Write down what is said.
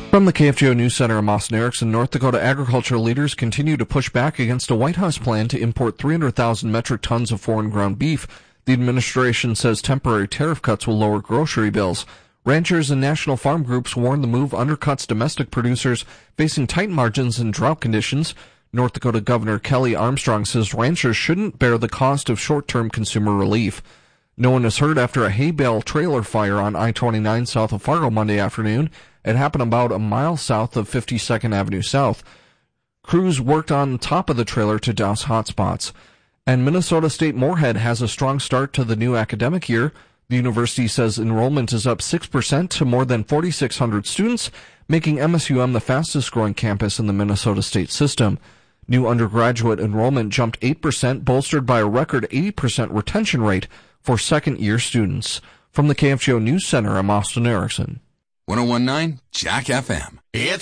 From the KFGO News Center in Austin Erickson, North Dakota agriculture leaders continue to push back against a White House plan to import 300,000 metric tons of foreign ground beef. The administration says temporary tariff cuts will lower grocery bills. Ranchers and national farm groups warn the move undercuts domestic producers facing tight margins and drought conditions. North Dakota Governor Kelly Armstrong says ranchers shouldn't bear the cost of short-term consumer relief. No one is hurt after a hay bale trailer fire on I-29 south of Fargo Monday afternoon. It happened about a mile south of 52nd Avenue South. Crews worked on top of the trailer to douse hotspots. And Minnesota State Moorhead has a strong start to the new academic year. The university says enrollment is up 6% to more than 4,600 students, making MSUM the fastest-growing campus in the Minnesota state system. New undergraduate enrollment jumped 8%, bolstered by a record 80% retention rate for second-year students. From the KFGO News Center, I'm Austin Erickson. 101.9 Jack FM.